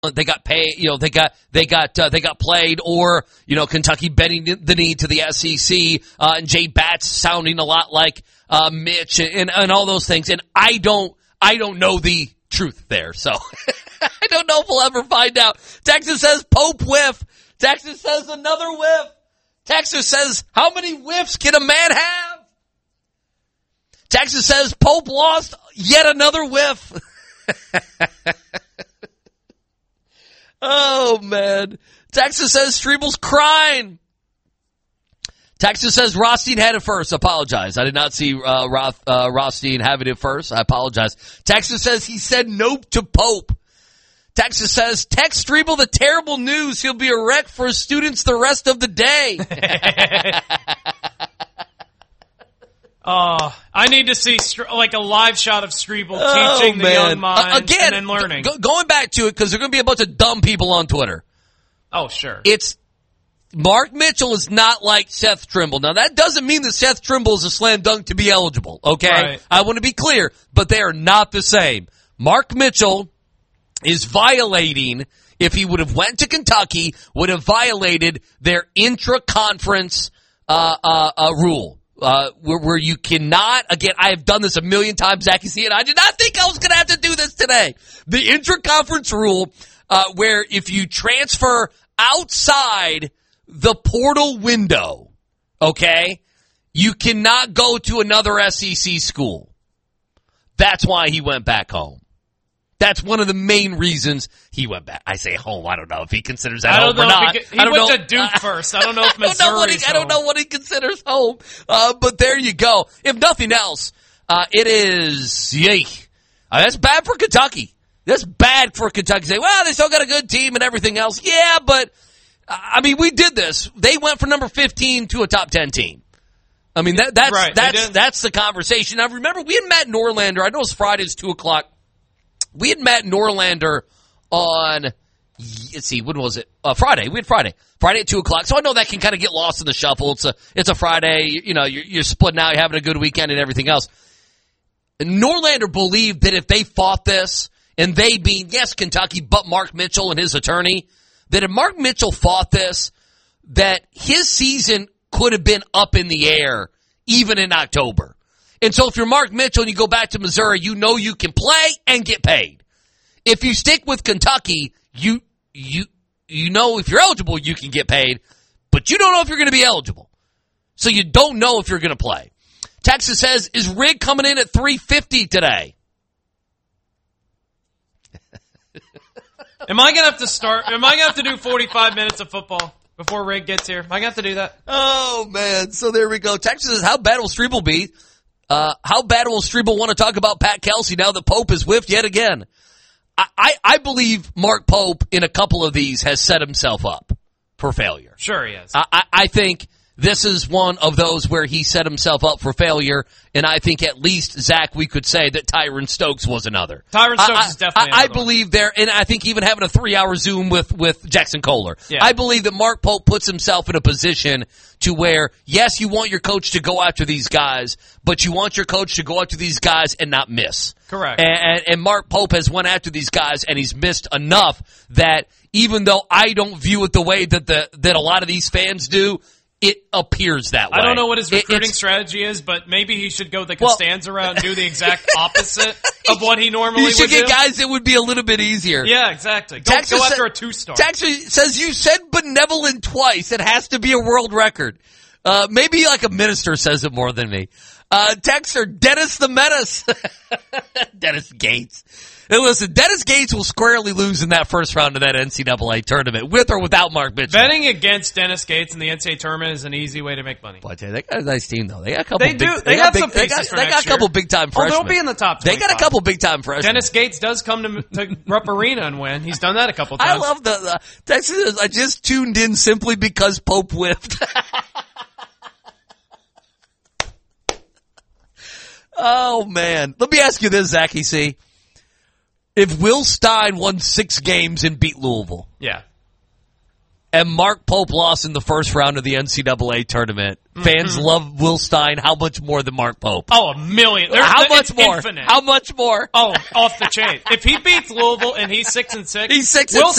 they got paid, they got played, or, Kentucky bending the knee to the SEC, and Jay Batts sounding a lot like, Mitch and all those things. And I don't know the truth there. So I don't know if we'll ever find out. Texas says Pope whiff. Texas says another whiff. Texas says, how many whiffs can a man have? Texas says Pope lost yet another whiff. Oh, man. Texas says Strebel's crying. Texas says Rothstein had it first. Apologize. I did not see Rothstein having it first. I apologize. Texas says he said nope to Pope. Texas says, text Strebel the terrible news. He'll be a wreck for his students the rest of the day. I need to see like a live shot of Strebel teaching the young minds and then learning. Going back to it, because there are going to be a bunch of dumb people on Twitter. Oh, sure. It's Mark Mitchell is not like Seth Trimble. Now, that doesn't mean that Seth Trimble is a slam dunk to be eligible, okay? Right. I want to be clear, but they are not the same. Mark Mitchell is violating, if he would have went to Kentucky, would have violated their intra-conference rule. Where you cannot, again, I have done this a million times, Zach, you see it. I did not think I was going to have to do this today. The intra-conference rule, where if you transfer outside the portal window, okay, you cannot go to another SEC school. That's why he went back home. That's one of the main reasons he went back. I say home. I don't know if he considers that home or not. He went to Duke first. I don't know if Missouri's I don't know what he considers home. But there you go. If nothing else, it is, that's bad for Kentucky. That's bad for Kentucky. Say, well, they still got a good team and everything else. Yeah, but, we did this. They went from number 15 to a top 10 team. That's the conversation. Now, remember, we had Matt Norlander. I know it's Friday's 2:00. We had Matt Norlander on, let's see, when was it? Friday. We had Friday at 2:00. So I know that can kind of get lost in the shuffle. It's a Friday. You're splitting out, you're having a good weekend and everything else. Norlander believed that if they fought this, and they being, yes, Kentucky, but Mark Mitchell and his attorney, that if Mark Mitchell fought this, that his season could have been up in the air even in October. And so if you're Mark Mitchell and you go back to Missouri, you know you can play and get paid. If you stick with Kentucky, you know if you're eligible, you can get paid, but you don't know if you're going to be eligible. So you don't know if you're going to play. Texas says, is Rig coming in at 350 today? Am I going to have to do 45 minutes of football before Rig gets here? Am I going to have to do that? Oh, man. So there we go. Texas says, how bad will Strebel be? How bad will Strebel want to talk about Pat Kelsey now that Pope has whiffed yet again? I believe Mark Pope in a couple of these has set himself up for failure. Sure he has. I think this is one of those where he set himself up for failure, and I think at least, Zach, we could say that Tyron Stokes was another. Tyron Stokes is definitely I believe there, and I think even having a 3-hour Zoom with Jackson Kohler. Yeah. I believe that Mark Pope puts himself in a position to where, yes, you want your coach to go after these guys, but you want your coach to go after these guys and not miss. Correct. And Mark Pope has went after these guys, and he's missed enough that even though I don't view it the way that a lot of these fans do, it appears that way. I don't know what his recruiting strategy is, but maybe he should go the Costanza route and do the exact opposite of what he normally would do. You should get guys that would be a little bit easier. Yeah, exactly. Go after a 2-star. Texas says you said benevolent twice. It has to be a world record. Maybe like a minister says it more than me. Texter, Dennis the Menace. Dennis Gates. And listen, Dennis Gates will squarely lose in that first round of that NCAA tournament, with or without Mark Mitchell. Betting against Dennis Gates in the NCAA tournament is an easy way to make money. Boy, they got a nice team, though. They got a couple. They got a couple big time freshmen. They'll be in the top 25. They got a couple big time freshmen. Dennis Gates does come to Rupp Arena and win. He's done that a couple times. I love the Texas. I just tuned in simply because Pope whiffed. Oh man, let me ask you this, Zachy C. If Will Stein won 6 games and beat Louisville, yeah, and Mark Pope lost in the first round of the NCAA tournament, fans love Will Stein how much more than Mark Pope? Oh, a million. How much more? Infinite. How much more? Oh, off the chain. If he beats Louisville and he's 6-6, he's 6-6. Will